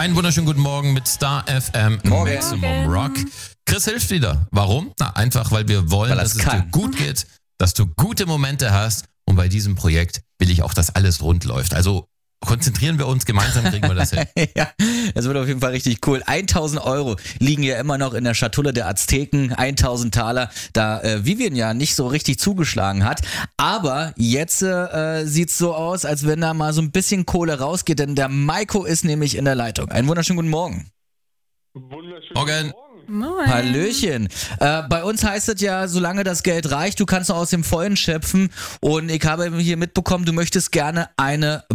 Einen wunderschönen guten Morgen mit Star FM Maximum Rock. Chris hilft wieder. Warum? Na, einfach, weil wir wollen, dass es dir gut geht, dass du gute Momente hast. Und bei diesem Projekt will ich auch, dass alles rund läuft. Also konzentrieren wir uns, gemeinsam kriegen wir das hin. Ja, das wird auf jeden Fall richtig cool. 1.000 € liegen ja immer noch in der Schatulle der Azteken. 1.000 Taler, da Vivian ja nicht so richtig zugeschlagen hat. Aber jetzt sieht's so aus, als wenn da mal so ein bisschen Kohle rausgeht, denn der Maiko ist nämlich in der Leitung. Einen wunderschönen guten Morgen. Wunderschönen Morgen. Morgen. Moin. Hallöchen. Bei uns heißt es ja, solange das Geld reicht, du kannst noch aus dem Vollen schöpfen. Und ich habe hier mitbekommen, du möchtest gerne eine